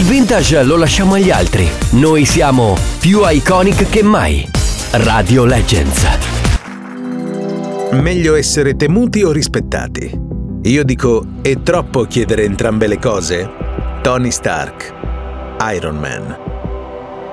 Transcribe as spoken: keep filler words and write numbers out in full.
vintage lo lasciamo agli altri. Noi siamo più iconic che mai. Radio Legends. Meglio essere temuti o rispettati? Io dico, è troppo chiedere entrambe le cose? Tony Stark, Iron Man.